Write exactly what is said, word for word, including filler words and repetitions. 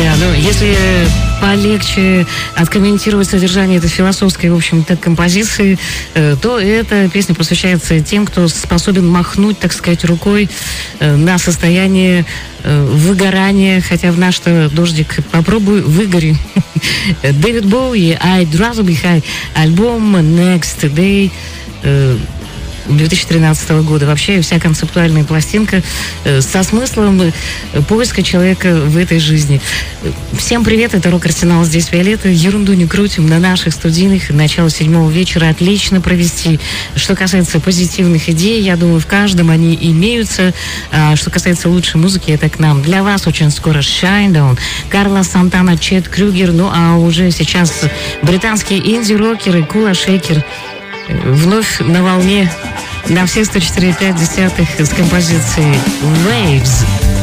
Да, ну, если полегче откомментировать содержание этой философской, в общем-то, композиции, то эта песня посвящается тем, кто способен махнуть, так сказать, рукой на состояние выгорания, хотя в наш-то дождик попробуй выгори. Дэвид Боуи, I'd Rather Be High, альбом Next Day две тысячи тринадцатого года. Вообще вся концептуальная пластинка э, со смыслом э, поиска человека в этой жизни. Всем привет, это Рок-Арсенал, здесь Виолетта. Ерунду не крутим на наших студийных. Начало седьмого вечера отлично провести. Что касается позитивных идей, я думаю, в каждом они имеются. А что касается лучшей музыки, это к нам. Для вас очень скоро Shinedown, Карлос Сантана, Чет Крюгер. Ну а уже сейчас британские инди-рокеры, Кула Шейкер вновь на волне на все сто четыре и пять десятых с композицией Waves.